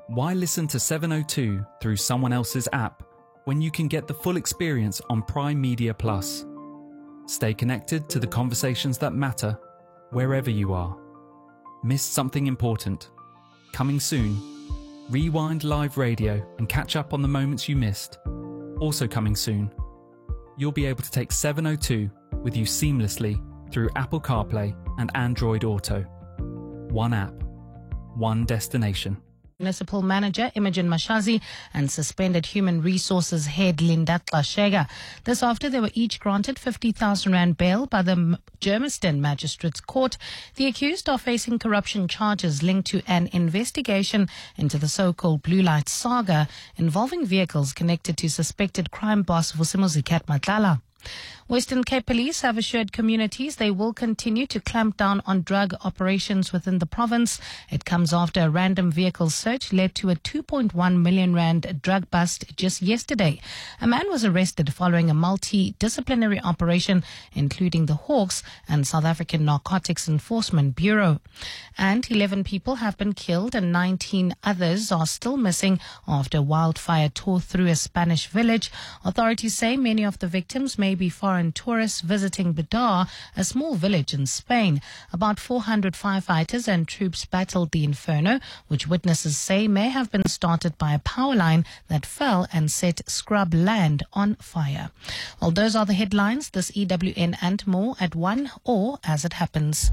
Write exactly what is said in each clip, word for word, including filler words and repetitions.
Why listen to seven oh two through someone else's app when you can get the full experience on Prime Media Plus? Stay connected to the conversations that matter wherever you are. Missed something important? Coming soon. Rewind live radio and catch up on the moments you missed. Also coming soon. You'll be able to take seven oh two with you seamlessly through Apple CarPlay and Android Auto. One app, one destination. Municipal Manager Imogen Mashazi and suspended Human Resources Head Linda Tlashega. This after they were each granted fifty thousand rand bail by the Germiston Magistrates Court. The accused are facing corruption charges linked to an investigation into the so-called Blue Light saga involving vehicles connected to suspected crime boss Vusimuzi Matlala. Western Cape Police have assured communities they will continue to clamp down on drug operations within the province. It comes after a random vehicle search led to a two point one million rand drug bust just yesterday. A man was arrested following a multidisciplinary operation, including the Hawks and South African Narcotics Enforcement Bureau. And eleven people have been killed and nineteen others are still missing after wildfire tore through a Spanish village. Authorities say many of the victims may be foreign tourists visiting Badar, a small village in Spain. About four hundred firefighters and troops battled the inferno, which witnesses say may have been started by a power line that fell and set scrub land on fire. Well, those are the headlines. This E W N and more at one or as it happens.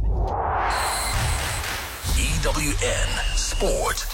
E W N Sport.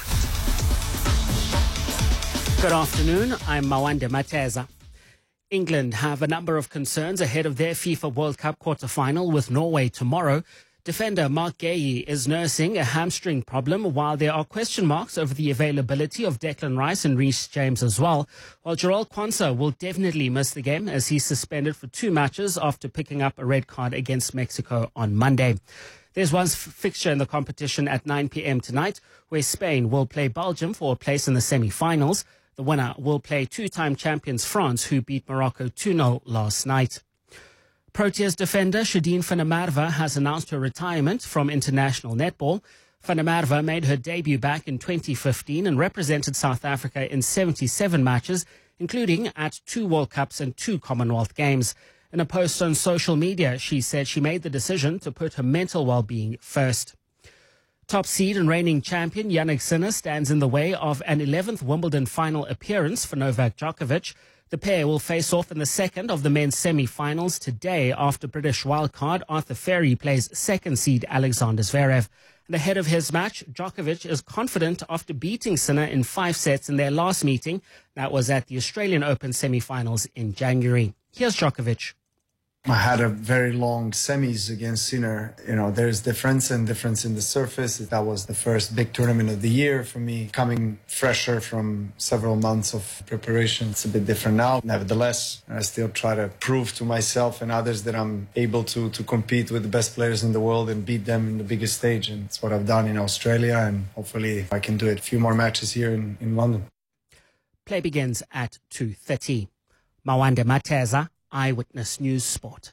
Good afternoon. I'm Mawande Mateza. England have a number of concerns ahead of their FIFA World Cup quarter-final with Norway tomorrow. Defender Mark Guehi is nursing a hamstring problem, while there are question marks over the availability of Declan Rice and Reece James as well. While Jarell Quansah will definitely miss the game as he's suspended for two matches after picking up a red card against Mexico on Monday. There's one fixture in the competition at nine p.m. tonight, where Spain will play Belgium for a place in the semi-finals. The winner will play two-time champions France, who beat Morocco two nil last night. Proteas defender Shadine van der Merwe has announced her retirement from international netball. Van der Merwe made her debut back in twenty fifteen and represented South Africa in seventy-seven matches, including at two World Cups and two Commonwealth Games. In a post on social media, she said she made the decision to put her mental well-being first. Top seed and reigning champion Jannik Sinner stands in the way of an eleventh Wimbledon final appearance for Novak Djokovic. The pair will face off in the second of the men's semi-finals today after British wildcard Arthur Ferry plays second seed Alexander Zverev. And ahead of his match, Djokovic is confident after beating Sinner in five sets in their last meeting. That was at the Australian Open semi-finals in January. Here's Djokovic. I had a very long semis against Sinner. You know, there's difference and difference in the surface. That was the first big tournament of the year for me. Coming fresher from several months of preparation, it's a bit different now. Nevertheless, I still try to prove to myself and others that I'm able to, to compete with the best players in the world and beat them in the biggest stage. And it's what I've done in Australia, and hopefully I can do it. A few more matches here in, in London. Play begins at two thirty. Mawande Mateza, Eyewitness News Sport.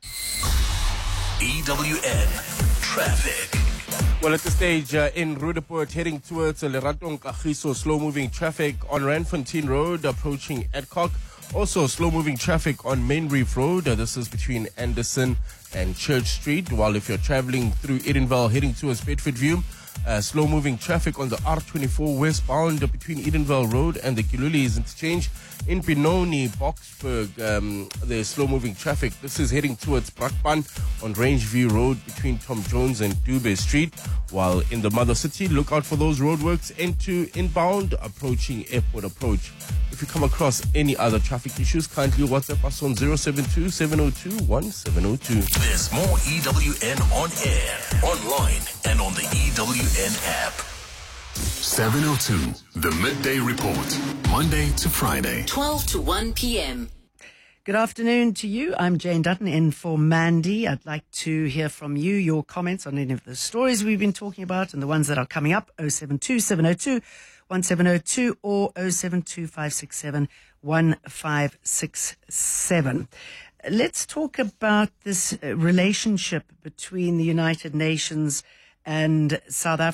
E W N Traffic. Well, at this stage uh, in Roodepoort, heading towards uh, Leratong Kagiso, slow-moving traffic on Randfontein Road, approaching Adcock. Also, slow-moving traffic on Main Reef Road. Uh, this is between Anderson and Church Street. While if you're traveling through Edenvale, heading towards Bedford View, uh, slow-moving traffic on the R twenty-four westbound uh, between Edenvale Road and the Kilulis interchange. In Benoni, Boksburg, um, there's slow-moving traffic. This is heading towards Brakpan on Rangeview Road between Tom Jones and Dube Street. While in the Mother City, look out for those roadworks into inbound, approaching airport approach. If you come across any other traffic issues, kindly WhatsApp us on zero seven two, seven oh two, one seven oh two. There's more E W N on air, online, and on the E W N app. seven oh two, the Midday Report, Monday to Friday. twelve to one p.m. Good afternoon to you. I'm Jane Dutton in for Mandy. I'd like to hear from you, your comments on any of the stories we've been talking about and the ones that are coming up. oh seven two, seven oh two, one seven oh two or oh seven two, five six seven, one five six seven. Let's talk about this relationship between the United Nations and South Africa.